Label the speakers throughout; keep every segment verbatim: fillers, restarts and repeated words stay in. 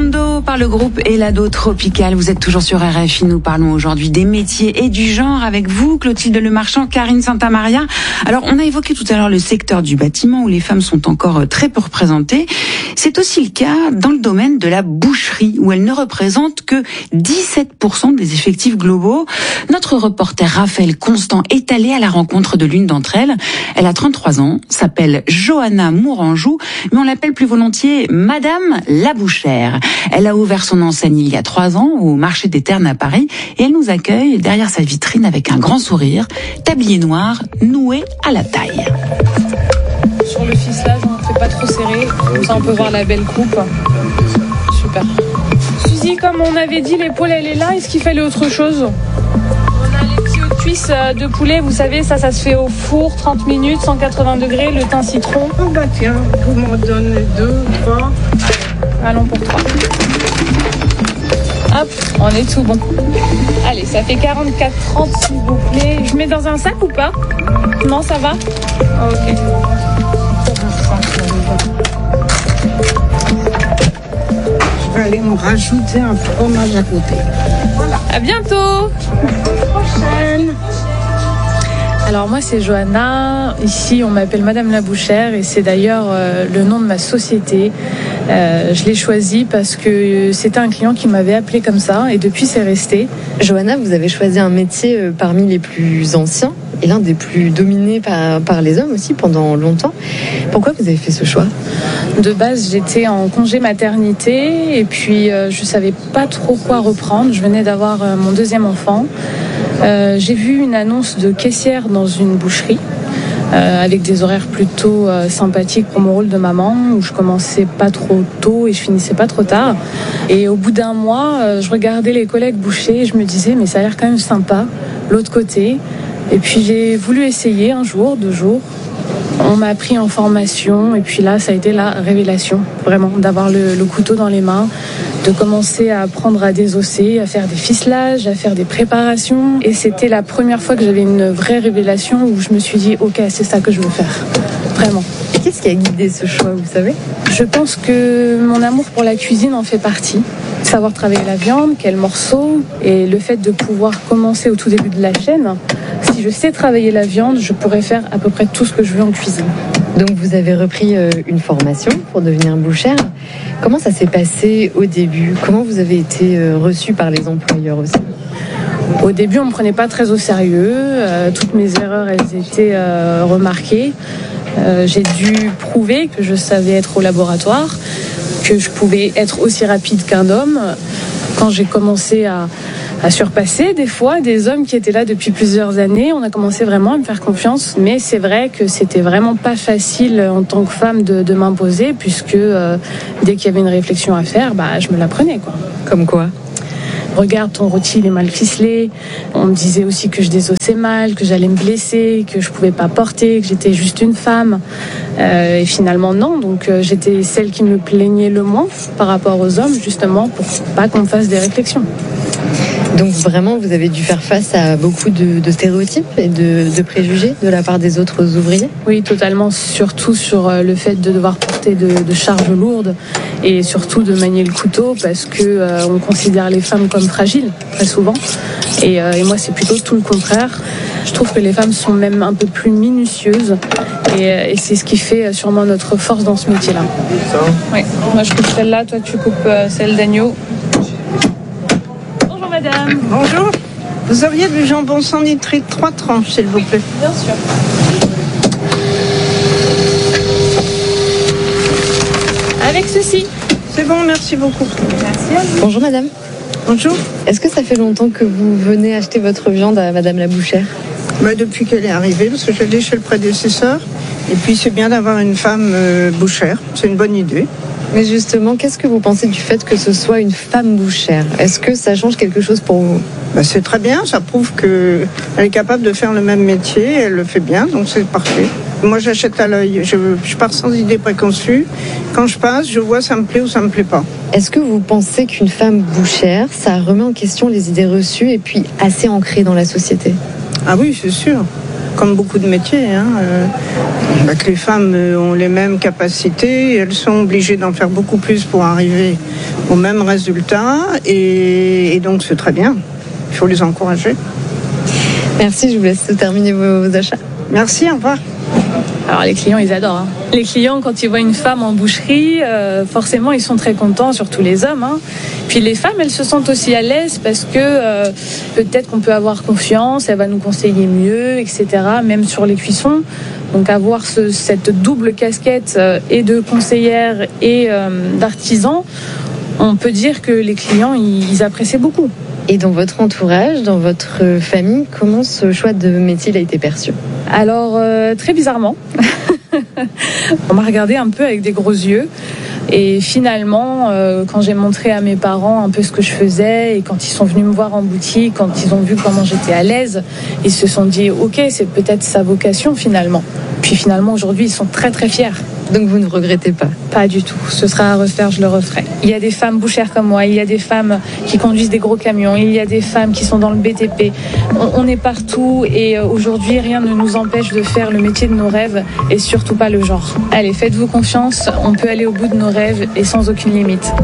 Speaker 1: Mondo par le groupe Elado Tropical. Vous êtes toujours sur R F I. Nous parlons aujourd'hui des métiers et du genre avec vous, Clotilde Lemarchand, Karine Santamaria. Alors, on a évoqué tout à l'heure le secteur du bâtiment où les femmes sont encore très peu représentées. C'est aussi le cas dans le domaine de la boucherie où elles ne représentent que dix-sept pour cent des effectifs globaux. Notre reporter Raphaël Constant est allé à la rencontre de l'une d'entre elles. Elle a trente-trois ans, s'appelle Johanna Mouranjou, mais on l'appelle plus volontiers Madame la Bouchère. Elle a ouvert son enseigne il y a trois ans au marché des Ternes à Paris et elle nous accueille derrière sa vitrine avec un grand sourire, tablier noir noué à la taille.
Speaker 2: Sur le ficelage, on ne fait pas trop serré, comme ça on peut voir la belle coupe. Super. Suzy, comme on avait dit, l'épaule elle est là, est-ce qu'il fallait autre chose? On a les petits hauts de cuisse de poulet, vous savez, ça, ça se fait au four, trente minutes, cent quatre-vingts degrés, le thym citron.
Speaker 3: Oh bah tiens, vous m'en donnez deux, trois.
Speaker 2: Allons pour trois. Hop, on est tout bon. Allez, ça fait quarante-quatre trente s'il vous plaît. Je mets dans un sac ou pas? Non, ça va? Ok.
Speaker 3: Je vais aller me rajouter un fromage à côté. Voilà.
Speaker 2: À bientôt.
Speaker 3: À la prochaine.
Speaker 2: Alors moi c'est Johanna, ici on m'appelle Madame la Bouchère et c'est d'ailleurs euh, le nom de ma société. Euh, je l'ai choisi parce que c'était un client qui m'avait appelé comme ça et depuis c'est resté.
Speaker 4: Johanna, vous avez choisi un métier euh, parmi les plus anciens et l'un des plus dominés par, par les hommes aussi pendant longtemps. Pourquoi vous avez fait ce choix?
Speaker 2: De base j'étais en congé maternité et puis euh, je savais pas trop quoi reprendre. Je venais d'avoir euh, mon deuxième enfant. Euh, j'ai vu une annonce de caissière dans une boucherie euh, avec des horaires plutôt euh, sympathiques pour mon rôle de maman où je commençais pas trop tôt et je finissais pas trop tard. Et au bout d'un mois, euh, je regardais les collègues bouchers et je me disais mais ça a l'air quand même sympa, l'autre côté. Et puis j'ai voulu essayer un jour, deux jours. On m'a pris en formation et puis là, ça a été la révélation, vraiment, d'avoir le, le couteau dans les mains, de commencer à apprendre à désosser, à faire des ficelages, à faire des préparations. Et c'était la première fois que j'avais une vraie révélation où je me suis dit, ok, c'est ça que je veux faire, vraiment.
Speaker 4: Et qu'est-ce qui a guidé ce choix, vous savez?
Speaker 2: Je pense que mon amour pour la cuisine en fait partie. Savoir travailler la viande, quel morceau, et le fait de pouvoir commencer au tout début de la chaîne. Si je sais travailler la viande, je pourrais faire à peu près tout ce que je veux en cuisine.
Speaker 4: Donc vous avez repris une formation pour devenir bouchère. Comment ça s'est passé au début? Comment vous avez été reçue par les employeurs aussi?
Speaker 2: Au début, on ne me prenait pas très au sérieux. Euh, toutes mes erreurs, elles étaient euh, remarquées. Euh, j'ai dû prouver que je savais être au laboratoire, que je pouvais être aussi rapide qu'un homme. Quand j'ai commencé à, à surpasser des fois des hommes qui étaient là depuis plusieurs années, on a commencé vraiment à me faire confiance. Mais c'est vrai que c'était vraiment pas facile en tant que femme de, de m'imposer, puisque euh, dès qu'il y avait une réflexion à faire, bah, je me la prenais, quoi.
Speaker 4: Comme quoi?
Speaker 2: Regarde, ton rôti il est mal ficelé. On me disait aussi que je désossais mal, que j'allais me blesser, que je pouvais pas porter, que j'étais juste une femme. Euh, et finalement non, donc euh, j'étais celle qui me plaignait le moins par rapport aux hommes, justement pour pas qu'on me fasse des réflexions.
Speaker 4: Donc vraiment, vous avez dû faire face à beaucoup de, de stéréotypes et de, de préjugés de la part des autres ouvriers?
Speaker 2: Oui, totalement, surtout sur le fait de devoir porter de, de charges lourdes et surtout de manier le couteau parce que euh, on considère les femmes comme fragiles, très souvent. Et, euh, et moi, c'est plutôt tout le contraire. Je trouve que les femmes sont même un peu plus minutieuses et, et c'est ce qui fait sûrement notre force dans ce métier-là. Oui, moi je coupe celle-là, toi tu coupes celle d'agneau. Madame.
Speaker 3: Bonjour. Vous auriez du jambon sans nitrite, trois tranches, s'il vous plaît.
Speaker 2: Bien sûr. Avec ceci.
Speaker 3: C'est bon, merci beaucoup.
Speaker 2: Merci à vous.
Speaker 4: Bonjour madame.
Speaker 3: Bonjour.
Speaker 4: Est-ce que ça fait longtemps que vous venez acheter votre viande à Madame la Bouchère?
Speaker 3: Bah, depuis qu'elle est arrivée, parce que je l'ai chez le prédécesseur. Et puis c'est bien d'avoir une femme euh, bouchère, c'est une bonne idée.
Speaker 4: Mais justement, qu'est-ce que vous pensez du fait que ce soit une femme bouchère? Est-ce que ça change quelque chose pour vous?
Speaker 3: Bah, c'est très bien, ça prouve qu'elle est capable de faire le même métier, elle le fait bien, donc c'est parfait. Moi j'achète à l'œil, je, je pars sans idée préconçue. Quand je passe, je vois ça me plaît ou ça me plaît pas.
Speaker 4: Est-ce que vous pensez qu'une femme bouchère, ça remet en question les idées reçues et puis assez ancrées dans la société?
Speaker 3: Ah oui, c'est sûr. comme beaucoup de métiers, hein, euh, bah, que les femmes ont les mêmes capacités, elles sont obligées d'en faire beaucoup plus pour arriver au même résultat, et, et donc c'est très bien, il faut les encourager.
Speaker 4: Merci, je vous laisse terminer vos, vos achats.
Speaker 3: Merci, au revoir.
Speaker 2: Alors les clients, ils adorent. Hein. Les clients, quand ils voient une femme en boucherie, euh, forcément, ils sont très contents, surtout les hommes. Hein. Puis les femmes, elles se sentent aussi à l'aise parce que euh, peut-être qu'on peut avoir confiance, elle va nous conseiller mieux, et cetera. Même sur les cuissons. Donc avoir ce, cette double casquette euh, et de conseillère et euh, d'artisan, on peut dire que les clients, ils, ils apprécient beaucoup.
Speaker 4: Et dans votre entourage, dans votre famille, comment ce choix de métier a été perçu ?
Speaker 2: Alors, euh, très bizarrement, on m'a regardé un peu avec des gros yeux. Et finalement, euh, quand j'ai montré à mes parents un peu ce que je faisais, et quand ils sont venus me voir en boutique, quand ils ont vu comment j'étais à l'aise, ils se sont dit « Ok, c'est peut-être sa vocation finalement ». Puis finalement, aujourd'hui, ils sont très très fiers.
Speaker 4: Donc vous ne regrettez pas ?
Speaker 2: Pas du tout. Ce sera à refaire, je le referai. Il y a des femmes bouchères comme moi, il y a des femmes qui conduisent des gros camions, il y a des femmes qui sont dans le B T P. On, on est partout et aujourd'hui, rien ne nous empêche de faire le métier de nos rêves et surtout pas le genre. Allez, faites-vous confiance, on peut aller au bout de nos rêves et sans aucune limite.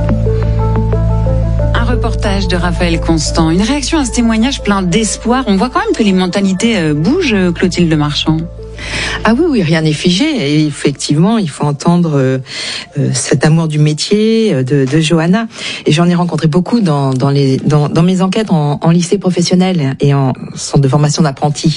Speaker 1: Un reportage de Raphaël Constant. Une réaction à ce témoignage plein d'espoir. On voit quand même que les mentalités bougent, Clotilde Marchand.
Speaker 5: Ah oui, oui, rien n'est figé. Et effectivement, il faut entendre euh, euh, cet amour du métier de, de Johanna. Et j'en ai rencontré beaucoup dans, dans, les, dans, dans mes enquêtes en, en lycée professionnel et en centre de formation d'apprentis.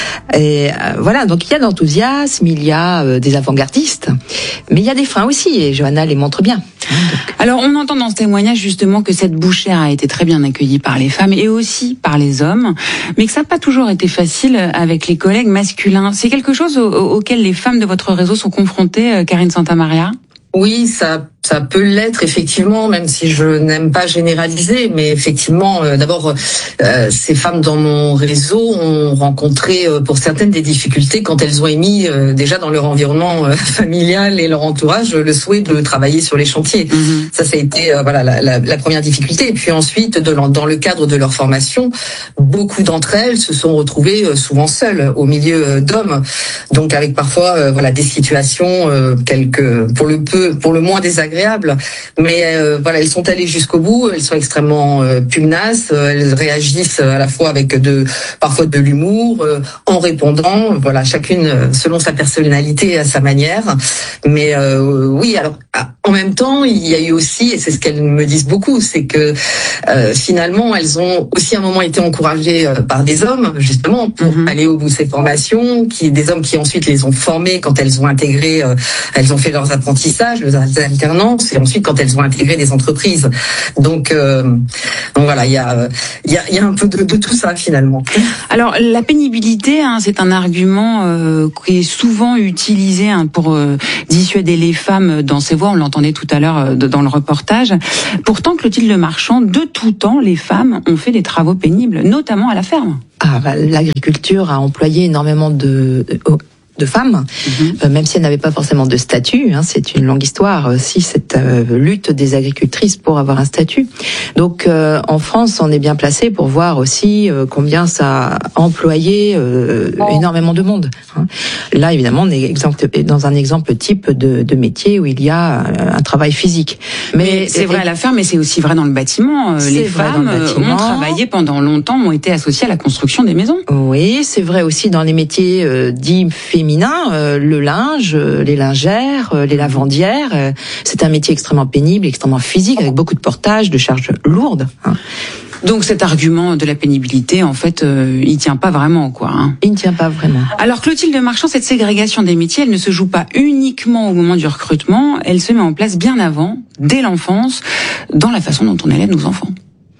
Speaker 5: Et euh, voilà, donc il y a de l'enthousiasme, il y a euh, des avant-gardistes, mais il y a des freins aussi, et Johanna les montre bien.
Speaker 1: Alors, on entend dans ce témoignage justement que cette bouchère a été très bien accueillie par les femmes et aussi par les hommes, mais que ça n'a pas toujours été facile avec les collègues masculins. C'est quelque chose au, auquel les femmes de votre réseau sont confrontées, Karine Santamaria ?
Speaker 6: Oui, ça, ça peut l'être effectivement, même si je n'aime pas généraliser, mais effectivement, euh, d'abord, euh, ces femmes dans mon réseau ont rencontré euh, pour certaines des difficultés quand elles ont émis euh, déjà dans leur environnement euh, familial et leur entourage le souhait de travailler sur les chantiers. Mmh. Ça, ça a été euh, voilà la, la, la première difficulté. Et puis ensuite, de, dans le cadre de leur formation, beaucoup d'entre elles se sont retrouvées euh, souvent seules au milieu euh, d'hommes, donc avec parfois euh, voilà des situations euh, quelques pour le peu pour le moins désagréables, mais euh, voilà, elles sont allées jusqu'au bout, elles sont extrêmement euh, pugnaces, euh, elles réagissent à la fois avec de parfois de l'humour, euh, en répondant, voilà, chacune selon sa personnalité et à sa manière. Mais euh, oui, alors en même temps, il y a eu aussi, et c'est ce qu'elles me disent beaucoup, c'est que euh, finalement, elles ont aussi à un moment été encouragées euh, par des hommes, justement, pour mmh. aller au bout de ces formations, qui des hommes qui ensuite les ont formées quand elles ont intégré, euh, elles ont fait leurs apprentissages, leurs alternances, et ensuite quand elles ont intégré des entreprises. Donc, euh, donc voilà, il y a, il y a, il y a un peu de, de tout ça finalement.
Speaker 1: Alors la pénibilité, hein, c'est un argument euh, qui est souvent utilisé hein, pour euh, dissuader les femmes dans ces voies. On l'entendait tout à l'heure euh, dans le reportage. Pourtant, Clotilde Marchand, de tout temps, les femmes ont fait des travaux pénibles, notamment à la ferme.
Speaker 5: Ah, bah, l'agriculture a employé énormément de... Oh. de femmes, mmh. euh, même si elles n'avaient pas forcément de statut. Hein, c'est une longue histoire aussi, cette euh, lutte des agricultrices pour avoir un statut. Donc euh, en France, on est bien placé pour voir aussi euh, combien ça a employé euh, oh. énormément de monde. Hein. Là, évidemment, on est exemple, dans un exemple type de, de métier où il y a un, un travail physique.
Speaker 1: Mais, mais c'est vrai à la ferme, mais c'est aussi vrai dans le bâtiment. Les femmes bâtiment. ont travaillé pendant longtemps, ont été associées à la construction des maisons.
Speaker 5: Oui, c'est vrai aussi dans les métiers euh, dits féminins. Euh, le linge, euh, les lingères, euh, les lavandières, euh, c'est un métier extrêmement pénible, extrêmement physique, avec beaucoup de portage, de charges lourdes. Hein.
Speaker 1: Donc cet argument de la pénibilité, en fait, euh, il tient pas vraiment, quoi. Hein.
Speaker 5: Il ne tient pas vraiment.
Speaker 1: Alors Clotilde Marchand, cette ségrégation des métiers, elle ne se joue pas uniquement au moment du recrutement, elle se met en place bien avant, dès l'enfance, dans la façon dont on élève nos enfants.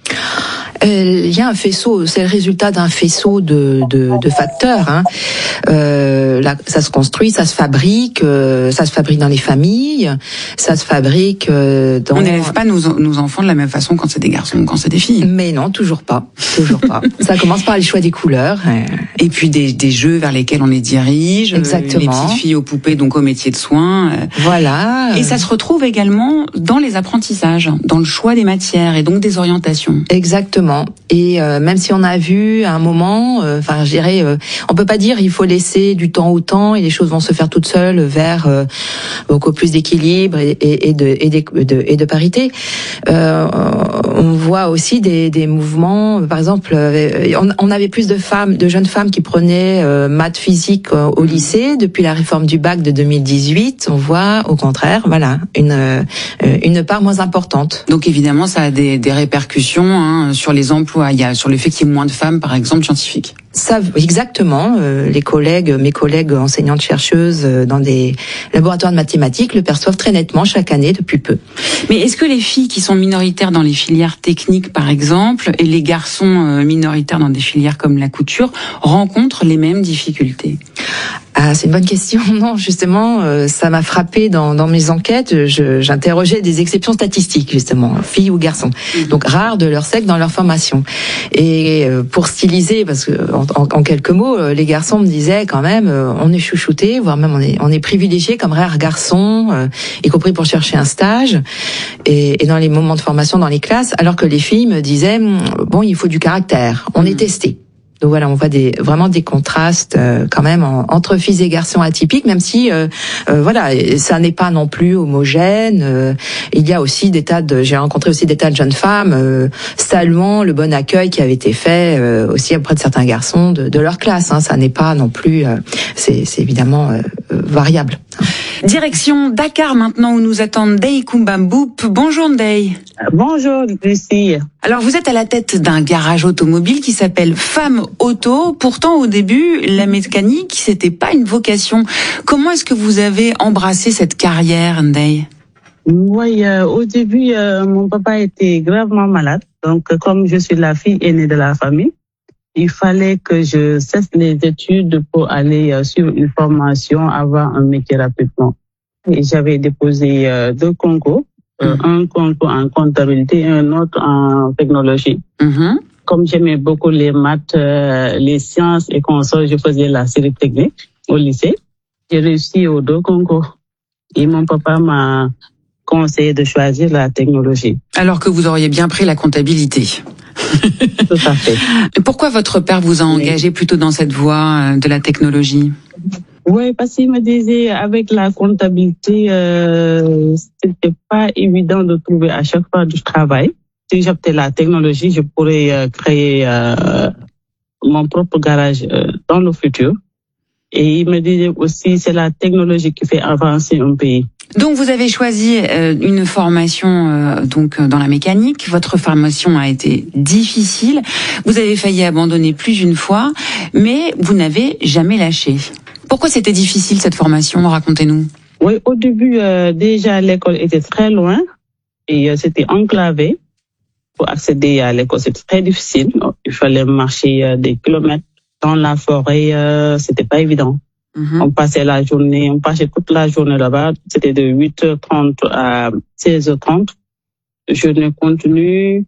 Speaker 5: Il y a un faisceau, c'est le résultat d'un faisceau de, de, de facteurs. Hein. Euh, là, ça se construit, ça se fabrique, euh, ça se fabrique dans les familles, ça se fabrique euh, dans...
Speaker 1: On n'élève pas nos, nos enfants de la même façon quand c'est des garçons ou quand c'est des filles.
Speaker 5: Mais non, toujours pas, toujours pas. Ça commence par les choix des couleurs.
Speaker 1: Et, et puis des, des jeux vers lesquels on les dirige.
Speaker 5: Exactement.
Speaker 1: Les petites filles aux poupées, donc au métier de soins.
Speaker 5: Voilà.
Speaker 1: Et ça se retrouve également dans les apprentissages, dans le choix des matières et donc des orientations.
Speaker 5: Exactement. exactement. Et euh, même si on a vu à un moment, enfin, euh, je dirais, euh, on peut pas dire il faut laisser du temps au temps et les choses vont se faire toutes seules vers euh, beaucoup plus d'équilibre et, et, et, de, et, de, de, et de parité. Euh, on voit aussi des, des mouvements, par exemple, on, on avait plus de femmes, de jeunes femmes qui prenaient euh, maths, physique euh, au lycée. Depuis la réforme du bac de deux mille dix-huit, on voit au contraire, voilà, une euh, une part moins importante.
Speaker 1: Donc évidemment, ça a des, des répercussions hein, sur les emplois. Il y a sur le fait qu'il y ait moins de femmes, par exemple, scientifiques.
Speaker 5: Ça, exactement. Euh, les collègues, mes collègues enseignantes chercheuses euh, dans des laboratoires de mathématiques le perçoivent très nettement chaque année depuis peu.
Speaker 1: Mais est-ce que les filles qui sont minoritaires dans les filières techniques, par exemple, et les garçons euh, minoritaires dans des filières comme la couture rencontrent les mêmes difficultés ?
Speaker 5: Ah, c'est une bonne question. Non, justement, euh, ça m'a frappé dans, dans mes enquêtes. Je, j'interrogeais des exceptions statistiques, justement, filles ou garçons. Donc, rares de leur sexe dans leur formation. Et euh, pour styliser, parce que en, en, en quelques mots, euh, les garçons me disaient quand même, euh, on est chouchoutés, voire même on est, on est privilégiés comme rares garçons, euh, y compris pour chercher un stage et, et dans les moments de formation dans les classes, alors que les filles me disaient, bon, il faut du caractère, on est testé. Donc voilà, on voit des, vraiment des contrastes euh, quand même en, entre filles et garçons atypiques, même si euh, euh, voilà, ça n'est pas non plus homogène. Euh, il y a aussi des tas de, j'ai rencontré aussi des tas de jeunes femmes euh, saluant le bon accueil qui avait été fait euh, aussi auprès de certains garçons de, de leur classe. Hein. Ça n'est pas non plus, euh, c'est, c'est évidemment euh, variable.
Speaker 1: Direction Dakar maintenant où nous attend Ndeye Kumbamboup. Bonjour Ndeye.
Speaker 7: Bonjour Lucie.
Speaker 1: Alors vous êtes à la tête d'un garage automobile qui s'appelle Femmes Auto. Pourtant au début la mécanique c'était pas une vocation. Comment est-ce que vous avez embrassé cette carrière Ndeye ?
Speaker 7: Oui, euh, au début euh, mon papa était gravement malade. Donc comme je suis la fille aînée de la famille, il fallait que je cesse les études pour aller euh, suivre une formation, avoir un métier rapidement. Et j'avais déposé euh, deux concours, euh, mmh. un concours en comptabilité et un autre en technologie. Mmh. Comme j'aimais beaucoup les maths, euh, les sciences et consorts, je faisais la série technique au lycée. J'ai réussi aux deux concours. Et mon papa m'a conseillé de choisir la technologie.
Speaker 1: Alors que vous auriez bien pris la comptabilité.
Speaker 7: Tout à fait.
Speaker 1: Pourquoi votre père vous a engagé plutôt dans cette voie de la technologie ?
Speaker 7: Oui, parce qu'il me disait avec la comptabilité, euh, c'était pas évident de trouver à chaque fois du travail. Si j'optais la technologie, je pourrais euh, créer euh, mon propre garage euh, dans le futur. Et il me disait aussi, c'est la technologie qui fait avancer un pays.
Speaker 1: Donc vous avez choisi euh, une formation euh, donc dans la mécanique. Votre formation a été difficile. Vous avez failli abandonner plus d'une fois, mais vous n'avez jamais lâché. Pourquoi c'était difficile cette formation ? Racontez-nous.
Speaker 7: Oui, au début euh, déjà l'école était très loin et euh, c'était enclavé. Pour accéder à l'école, c'était très difficile. Il fallait marcher euh, des kilomètres dans la forêt. Euh, c'était pas évident. Mm-hmm. On passait la journée, on passait toute la journée là-bas. C'était de huit heures trente à seize heures trente. Journée continue.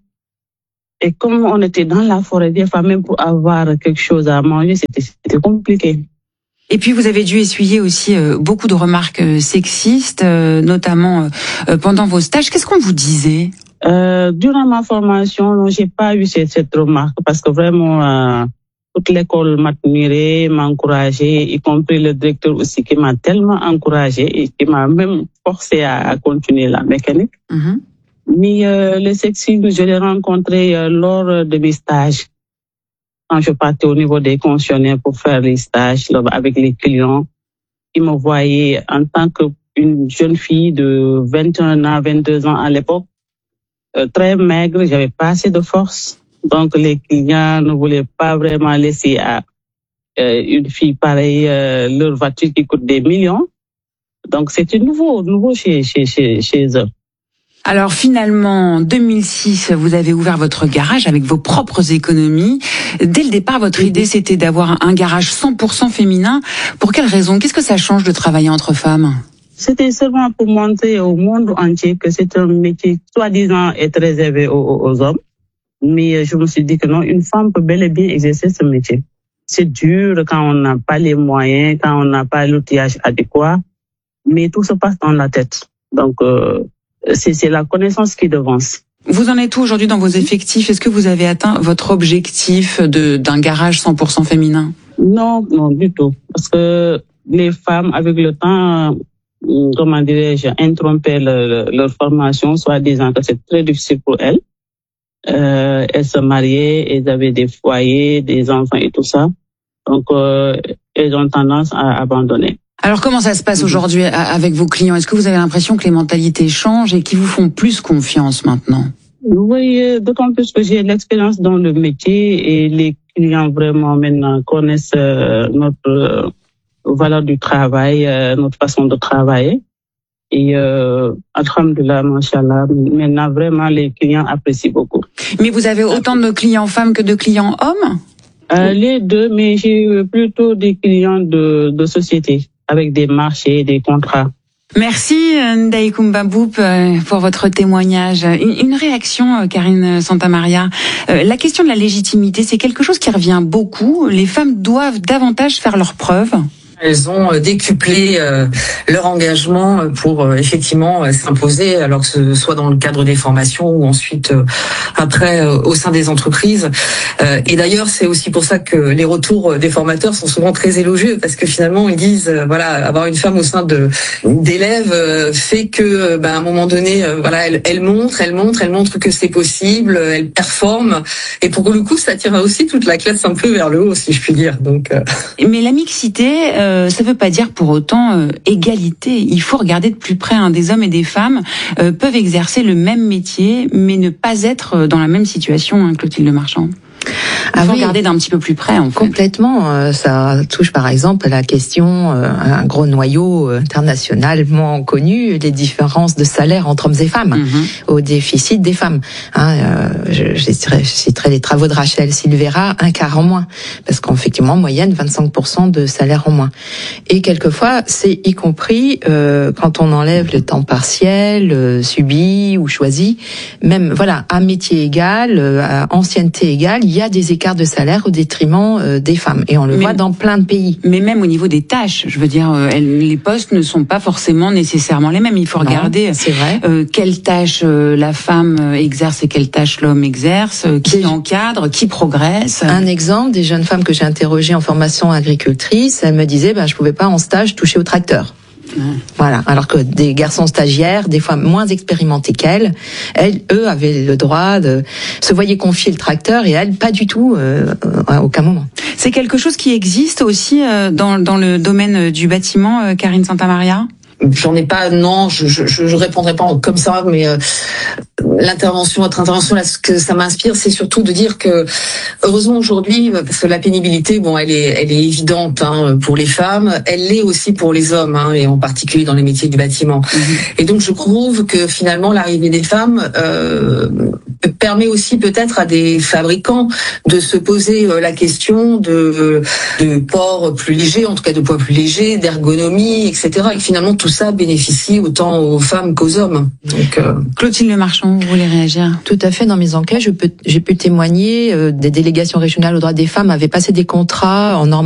Speaker 7: Et comme on était dans la forêt, des fois même pour avoir quelque chose à manger, c'était, c'était compliqué.
Speaker 1: Et puis vous avez dû essuyer aussi euh, beaucoup de remarques euh, sexistes, euh, notamment euh, pendant vos stages. Qu'est-ce qu'on vous disait ?
Speaker 7: euh, Durant ma formation, non, j'ai pas eu cette, cette remarque parce que vraiment euh, toute l'école m'admirait, m'encourageait, y compris le directeur aussi qui m'a tellement encouragé et qui m'a même forcé à, à continuer la mécanique. Mm-hmm. Mais euh, le sexisme, je l'ai rencontré euh, lors de mes stages. Quand je partais au niveau des concessionnaires pour faire les stages là, avec les clients, ils me voyaient en tant qu'une jeune fille de vingt et un ans, vingt-deux ans à l'époque, euh, très maigre, j'avais pas assez de force. Donc les clients ne voulaient pas vraiment laisser à euh, une fille pareille euh, leur voiture qui coûte des millions. Donc c'était nouveau, nouveau chez, chez, chez, chez eux.
Speaker 1: Alors finalement, en deux mille six, vous avez ouvert votre garage avec vos propres économies. Dès le départ, votre idée, c'était d'avoir un garage cent pour cent féminin. Pour quelle raison ? Qu'est-ce que ça change de travailler entre femmes ?
Speaker 7: C'était seulement pour montrer au monde entier que c'est un métier soi-disant est réservé aux, aux hommes. Mais je me suis dit que non, une femme peut bel et bien exercer ce métier. C'est dur quand on n'a pas les moyens, quand on n'a pas l'outillage adéquat. Mais tout se passe dans la tête. Donc... Euh, C'est, c'est la connaissance qui devance.
Speaker 1: Vous en êtes où aujourd'hui dans vos effectifs? Est-ce que vous avez atteint votre objectif de d'un garage cent pour cent féminin?
Speaker 7: Non, non, du tout. Parce que les femmes, avec le temps, comment dirais-je, interrompaient leur, leur formation, soit disant que c'est très difficile pour elles. Euh, elles se mariaient, elles avaient des foyers, des enfants et tout ça. Donc, euh, elles ont tendance à abandonner.
Speaker 1: Alors comment ça se passe aujourd'hui avec vos clients? Est-ce que vous avez l'impression que les mentalités changent et qu'ils vous font plus confiance maintenant?
Speaker 7: Oui, d'autant plus que j'ai l'expérience dans le métier et les clients vraiment maintenant connaissent euh, notre euh, valeur du travail, euh, notre façon de travailler. Et euh, alhamdoulilah, machallah, maintenant vraiment les clients apprécient beaucoup.
Speaker 1: Mais vous avez autant de clients femmes que de clients hommes?
Speaker 7: euh, Les deux, mais j'ai plutôt des clients de, de société avec des marchés, des contrats.
Speaker 1: Merci Ndaye Coumba Mboup pour votre témoignage. Une, une réaction, Karine Santamaria. Euh, la question de la légitimité, c'est quelque chose qui revient beaucoup. Les femmes doivent davantage faire leurs preuves.
Speaker 6: Elles ont décuplé euh, leur engagement pour euh, effectivement euh, s'imposer, alors que ce soit dans le cadre des formations ou ensuite euh, après euh, au sein des entreprises. Euh, et d'ailleurs, c'est aussi pour ça que les retours des formateurs sont souvent très élogieux, parce que finalement ils disent euh, voilà, avoir une femme au sein de d'élèves euh, fait que euh, ben, à un moment donné, euh, voilà, elle, elle montre, elle montre, elle montre que c'est possible, elle performe. Et pour le coup, ça tire aussi toute la classe un peu vers le haut, si je puis dire. Donc. Euh...
Speaker 1: Mais la mixité. Euh... Ça ne veut pas dire pour autant euh, égalité. Il faut regarder de plus près. Hein. Des hommes et des femmes euh, peuvent exercer le même métier, mais ne pas être dans la même situation, hein, Clotilde Lemarchand. Il faut ah oui, regarder d'un petit peu plus près, en fait.
Speaker 5: Complètement. Ça touche par exemple la question, un gros noyau internationalement connu, les différences de salaire entre hommes et femmes, mm-hmm. au déficit des femmes. Hein, je, je, citerai, je citerai les travaux de Rachel Silvera, un quart en moins, parce qu'effectivement, en moyenne, vingt-cinq pour cent de salaire en moins. Et quelquefois, c'est y compris euh, quand on enlève le temps partiel, euh, subi ou choisi, même voilà, à métier égal, euh, à ancienneté égale, il y a des écarts de salaire au détriment euh, des femmes. Et on le mais, voit dans plein de pays.
Speaker 1: Mais même au niveau des tâches, je veux dire, euh, les postes ne sont pas forcément nécessairement les mêmes. Il faut non, regarder
Speaker 5: c'est vrai.
Speaker 1: Euh, quelles tâches euh, la femme exerce et quelles tâches l'homme exerce, euh, qui des... encadre, qui progresse.
Speaker 5: Un exemple, des jeunes femmes que j'ai interrogées en formation agricultrice, elles me disaient, ben, je pouvais pas en stage toucher au tracteur. Voilà. Alors que des garçons stagiaires, des fois moins expérimentés qu'elles, elles, eux, avaient le droit de se voyaient confier le tracteur et elles, pas du tout, euh, à aucun moment.
Speaker 1: C'est quelque chose qui existe aussi euh, dans, dans le domaine du bâtiment, euh, Karine Santamaria?
Speaker 6: J'en ai pas, non, je, je, je répondrai pas comme ça, mais euh, l'intervention, votre intervention, là, ce que ça m'inspire, c'est surtout de dire que, heureusement aujourd'hui, parce que la pénibilité, bon, elle est, elle est évidente hein, pour les femmes, elle l'est aussi pour les hommes, hein, et en particulier dans les métiers du bâtiment. Mmh. Et donc, je trouve que finalement, l'arrivée des femmes euh, permet aussi peut-être à des fabricants de se poser euh, la question de, de port plus léger, en tout cas de poids plus léger, d'ergonomie, et cetera. Et que finalement, tout ça bénéficie autant aux femmes qu'aux hommes. Donc, euh...
Speaker 1: Clotilde Lemarchand, vous voulez réagir?
Speaker 5: Tout à fait. Dans mes enquêtes, je peux, j'ai pu témoigner euh, des délégations régionales aux droits des femmes avaient passé des contrats en